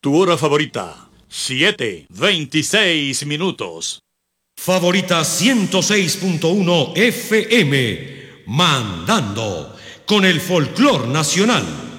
Tu hora favorita, 7:26. Favorita 106.1 FM, mandando con el folclor nacional.